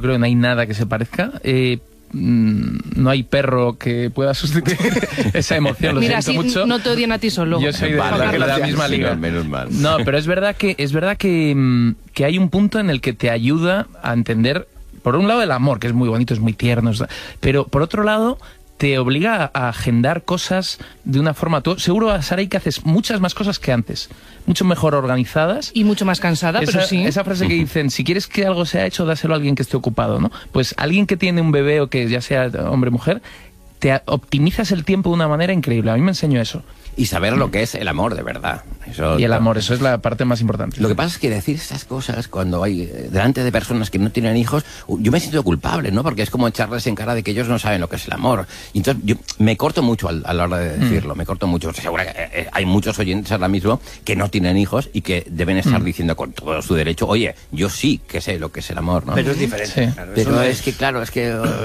creo que no hay nada que se parezca. No hay perro que pueda sustituir esa emoción. Lo Mira, siento mucho. No te odian a ti solo. Yo soy de la misma liga. Menos mal. No, pero es verdad que hay un punto en el que te ayuda a entender, por un lado, el amor, que es muy bonito, es muy tierno, pero por otro lado te obliga a agendar cosas de una forma... Tú seguro, Saray, que haces muchas más cosas que antes, mucho mejor organizadas. Y mucho más cansada, pero sí. Esa frase que dicen, si quieres que algo sea hecho, dáselo a alguien que esté ocupado, ¿no? Pues alguien que tiene un bebé o que ya sea hombre o mujer, te optimizas el tiempo de una manera increíble. A mí me enseñó eso. Y saber lo que es el amor, de verdad. Eso, y el amor, eso es la parte más importante. Lo que pasa es que decir estas cosas cuando hay delante de personas que no tienen hijos, yo me siento culpable, ¿no? Porque es como echarles en cara de que ellos no saben lo que es el amor. Y entonces yo me corto mucho a la hora de decirlo, me corto mucho. Seguro que hay muchos oyentes ahora mismo que no tienen hijos y que deben estar diciendo con todo su derecho, oye, yo sí que sé lo que es el amor, ¿no? Pero es diferente. Sí. Claro, Pero es que, claro, es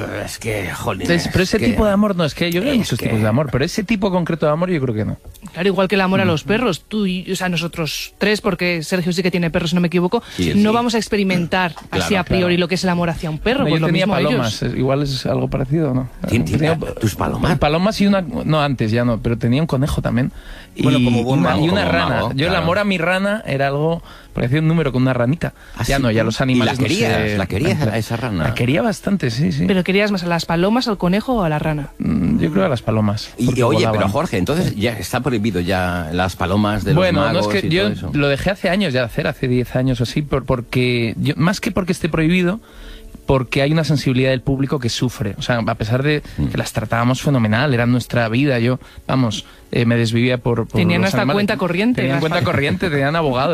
que, jolín. Pero ese tipo de amor no, es que yo veo muchos tipos de amor, pero ese tipo concreto de amor yo creo que no. Claro, igual que el amor a los perros. Tú y, o sea, nosotros tres, porque Sergio sí que tiene perros, si no me equivoco, Sí, no sí. vamos a experimentar así a priori lo que es el amor hacia un perro. No, Pues yo lo tenía mismo palomas, ellos. igual es algo parecido, ¿no? Tenía tus palomas. Palomas y una... No, antes ya no, pero tenía un conejo también. Bueno, como buen mago, y una como rana. mago, Yo el claro. amor a mi rana era algo... Parecía un número con una ranita. ¿Ah, Ya sí? no, ya los animales... ¿Y la querías? no sé, ¿La querías a esa rana? La quería bastante, sí, sí. ¿Pero querías más a las palomas, al conejo o a la rana? Yo creo a las palomas. Y porque oye, volaban. pero Jorge, entonces ya está prohibido ya las palomas de Bueno, los magos no es que y yo todo eso. lo dejé hace años ya de hacer, hace 10 años o así, porque más que porque esté prohibido, porque hay una sensibilidad del público que sufre. O sea, a pesar de que las tratábamos fenomenal, eran nuestra vida, yo, vamos, me desvivía por Tenían los hasta animales. cuenta corriente. Tenían cuenta corriente, tenían abogado,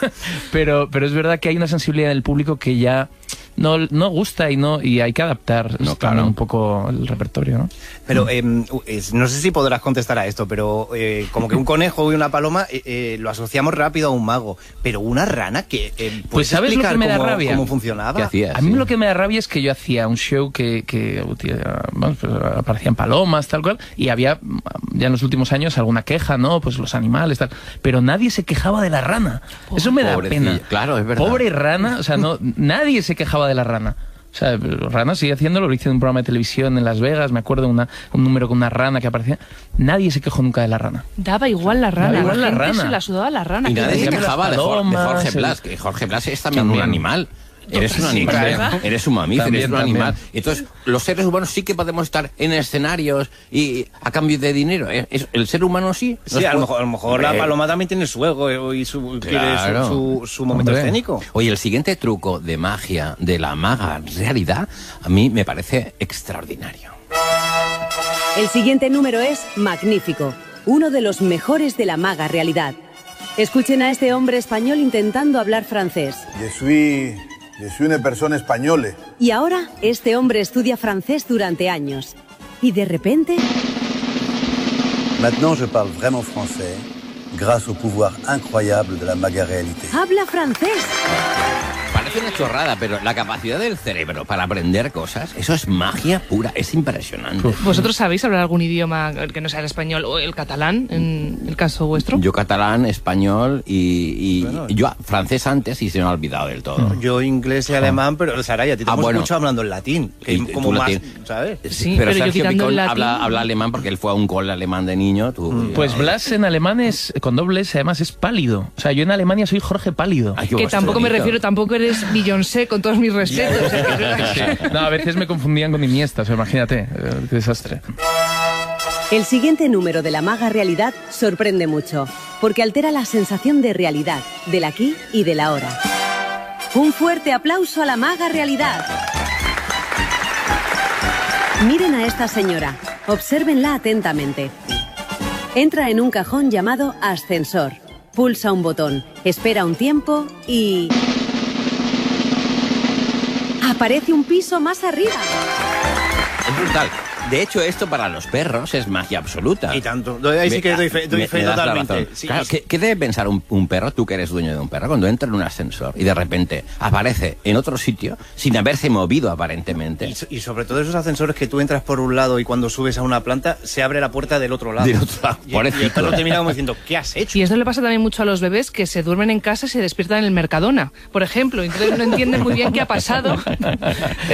pero es verdad que hay una sensibilidad del público que ya no gusta y hay que adaptar también un poco el repertorio, ¿no? Pero no sé si podrás contestar a esto, pero como que un conejo y una paloma lo asociamos rápido a un mago, pero una rana que Pues ¿sabes lo que me da rabia? ¿Cómo funcionaba? ¿Qué hacías? A mí lo que me da rabia es que yo hacía un show que vamos, pues, aparecían palomas, tal cual, y había ya en los últimos años alguna queja, ¿no? Pues los animales, tal. Pero nadie se quejaba de la rana. Eso me da pena. Claro, es verdad. Pobre rana, o sea, nadie se quejaba de la rana. O sea, Rana sigue haciéndolo, lo hice en un programa de televisión en Las Vegas, me acuerdo un número con una rana que aparecía. Nadie se quejó nunca de la rana. Daba igual la rana. Daba igual la gente rana. se la sudaba la rana. Y nadie se Las quejaba de palomas, Jorge Blas, que Jorge Blas es también un También. animal. Eres un Sí, animal, ¿verdad? eres un mamífero, También, eres un también. animal. Entonces, los seres humanos sí que podemos estar en escenarios y a cambio de dinero. El ser humano sí. Sí, a lo mejor la paloma también tiene su ego y quiere su momento Hombre. escénico. Oye, el siguiente truco de magia de la maga realidad a mí me parece extraordinario. El siguiente número es magnífico, uno de los mejores de la maga realidad. Escuchen a este hombre español intentando hablar francés. Je suis una persona española. Y ahora, este hombre estudia francés durante años. Y de repente... Maintenant, je parle vraiment français grâce au pouvoir incroyable de la maga réalité. ¡Habla francés! Parece una chorrada, pero la capacidad del cerebro para aprender cosas, eso es magia pura, es impresionante. ¿Vosotros sabéis hablar algún idioma que no sea el español o el catalán, en el caso vuestro? Yo catalán, español y yo francés antes y se me ha olvidado del todo. Yo inglés y alemán, pero Saray, a ti te hemos escuchado hablando en latín. Que Y como tú más, latín. ¿sabes? Sí, pero pero yo Sergio quitando Picón el latín- habla alemán porque él fue a un cole alemán de niño. Pues Blas en alemán es, con doble S, además es pálido. O sea, yo en Alemania soy Jorge Pálido. Ay, qué Que tampoco me bonito. refiero, tampoco eres Beyoncé, con todos mis respetos. No, a veces me confundían con Iniesta, o sea, imagínate, qué desastre. El siguiente número de la maga realidad sorprende mucho, porque altera la sensación de realidad, del aquí y del ahora. Un fuerte aplauso a la maga realidad. Miren a esta señora, obsérvenla atentamente. Entra en un cajón llamado ascensor, pulsa un botón, espera un tiempo y... aparece un piso más arriba. Es brutal. De hecho, esto para los perros es magia absoluta. Y tanto. Ahí sí que doy fe me das la totalmente. razón. Sí, Claro, sí. ¿qué debe pensar un perro, tú que eres dueño de un perro, cuando entra en un ascensor y de repente aparece en otro sitio sin haberse movido aparentemente? Y sobre todo esos ascensores que tú entras por un lado y cuando subes a una planta se abre la puerta del otro lado. Del otro lado, Y pobrecito. el perro te mira como diciendo, ¿qué has hecho? Y esto le pasa también mucho a los bebés que se duermen en casa y se despiertan en el Mercadona, por ejemplo. Entonces no entienden muy bien qué ha pasado.